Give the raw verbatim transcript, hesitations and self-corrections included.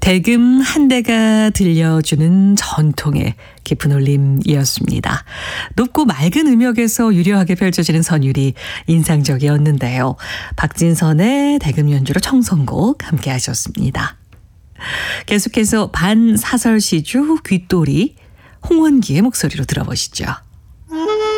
대금 한 대가 들려주는 전통의 깊은 울림이었습니다. 높고 맑은 음역에서 유려하게 펼쳐지는 선율이 인상적이었는데요. 박진선의 대금 연주로 청성곡 함께 하셨습니다. 계속해서 반사설시주 귓돌이 홍원기의 목소리로 들어보시죠.